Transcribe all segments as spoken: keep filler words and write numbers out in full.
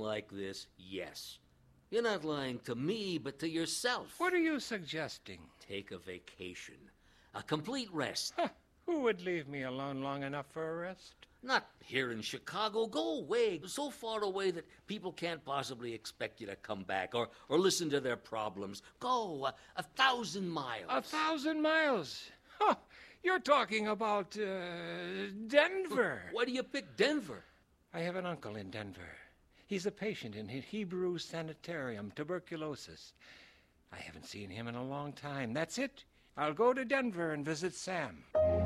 like this, yes. You're not lying to me, but to yourself. What are you suggesting? Take a vacation. A complete rest. Huh. Who would leave me alone long enough for a rest? Not here in Chicago. Go away. So far away that people can't possibly expect you to come back or, or listen to their problems. Go a, a thousand miles. A thousand miles? Huh. You're talking about uh, Denver. Why do you pick Denver? I have an uncle in Denver. He's a patient in Hebrew Sanitarium, tuberculosis. I haven't seen him in a long time. That's it. I'll go to Denver and visit Sam.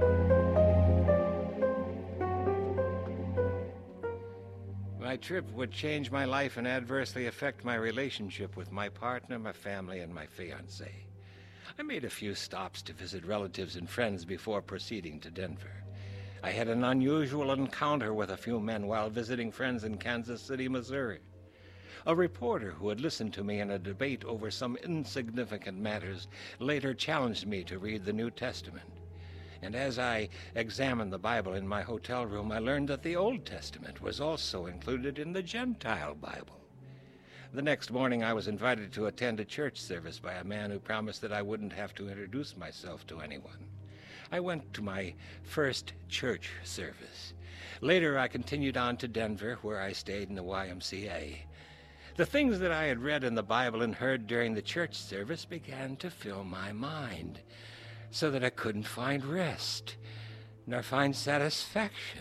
My trip would change my life and adversely affect my relationship with my partner, my family, and my fiancée. I made a few stops to visit relatives and friends before proceeding to Denver. I had an unusual encounter with a few men while visiting friends in Kansas City, Missouri. A reporter who had listened to me in a debate over some insignificant matters later challenged me to read the New Testament. And as I examined the Bible in my hotel room, I learned that the Old Testament was also included in the Gentile Bible. The next morning, I was invited to attend a church service by a man who promised that I wouldn't have to introduce myself to anyone. I went to my first church service. Later, I continued on to Denver, where I stayed in the Y M C A. The things that I had read in the Bible and heard during the church service began to fill my mind, so that I couldn't find rest, nor find satisfaction.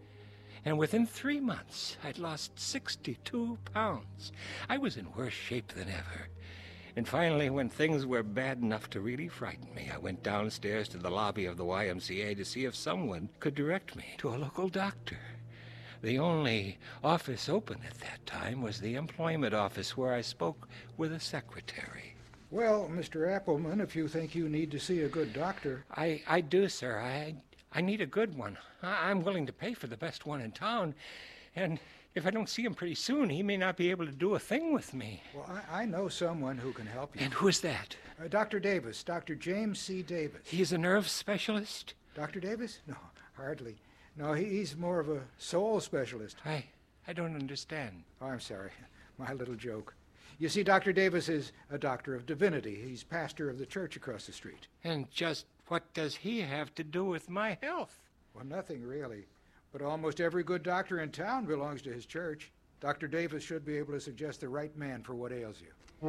And within three months, I'd lost sixty-two pounds. I was in worse shape than ever. And finally, when things were bad enough to really frighten me, I went downstairs to the lobby of the Y M C A to see if someone could direct me to a local doctor. The only office open at that time was the employment office, where I spoke with a secretary. Well, Mister Appleman, if you think you need to see a good doctor... I, I do, sir. I, I need a good one. I, I'm willing to pay for the best one in town. And if I don't see him pretty soon, he may not be able to do a thing with me. Well, I, I know someone who can help you. And who's that? Uh, Doctor Davis, Doctor James C. Davis. He's a nerve specialist? Doctor Davis? No, hardly. No, he, he's more of a soul specialist. I, I don't understand. Oh, I'm sorry. My little joke. You see, Doctor Davis is a doctor of divinity. He's pastor of the church across the street. And just what does he have to do with my health? Well, nothing really. But almost every good doctor in town belongs to his church. Doctor Davis should be able to suggest the right man for what ails you.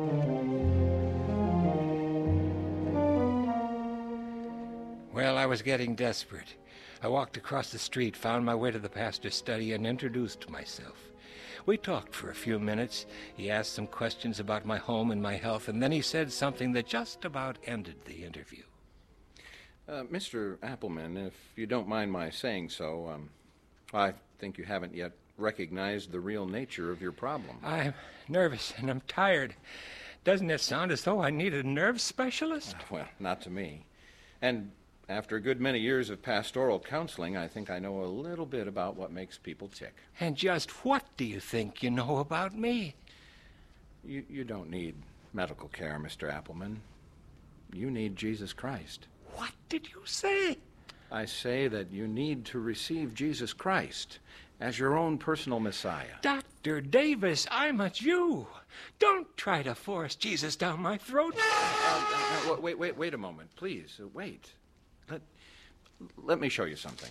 Well, I was getting desperate. I walked across the street, found my way to the pastor's study, and introduced myself. We talked for a few minutes. He asked some questions about my home and my health, and then he said something that just about ended the interview. Uh, Mister Appleman, if you don't mind my saying so, um, I think you haven't yet recognized the real nature of your problem. I'm nervous and I'm tired. Doesn't it sound as though I need a nerve specialist? Uh, well, not to me. And after a good many years of pastoral counseling, I think I know a little bit about what makes people tick. And just what do you think you know about me? You, you don't need medical care, Mister Appleman. You need Jesus Christ. What did you say? I say that you need to receive Jesus Christ as your own personal Messiah. Doctor Davis, I'm a Jew. Don't try to force Jesus down my throat. Uh, uh, wait, wait, wait a moment, please. Uh, wait. Let, let me show you something.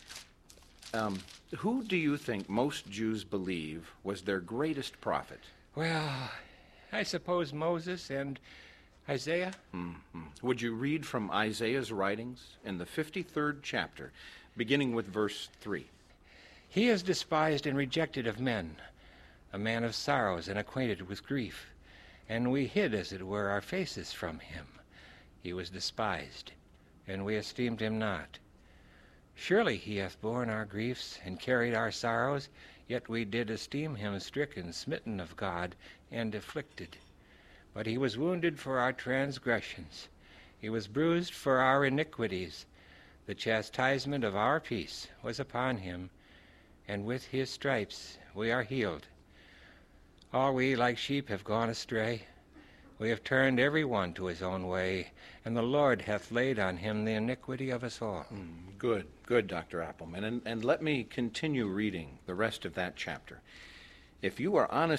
Um, who do you think most Jews believe was their greatest prophet? Well, I suppose Moses and Isaiah. Mm-hmm. Would you read from Isaiah's writings in the fifty-third chapter, beginning with verse three? He is despised and rejected of men, a man of sorrows and acquainted with grief. And we hid, as it were, our faces from him. He was despised, and we esteemed him not. Surely he hath borne our griefs and carried our sorrows, yet we did esteem him stricken, smitten of God, and afflicted. But he was wounded for our transgressions. He was bruised for our iniquities. The chastisement of our peace was upon him, and with his stripes we are healed. All we like sheep have gone astray. We have turned every one to his own way, and the Lord hath laid on him the iniquity of us all. Mm, good, good, Doctor Appleman. And, and let me continue reading the rest of that chapter. If you are honest